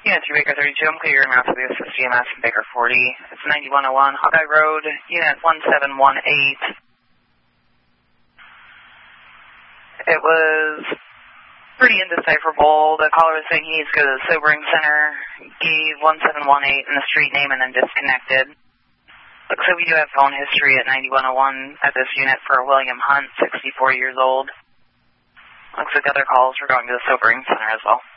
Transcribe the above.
Unit 2 Baker 32, I'm clear your mouth to the assist GMS from Baker 40. It's 9101 Hawkeye Road, Unit 1718. It was pretty indecipherable. The caller was saying he needs to go to the sobering center, gave 1718 and the street name, and then disconnected. Looks like we do have phone history at 9101 at this unit for William Hunt, 64 years old. Looks like other calls were going to the sobering center as well.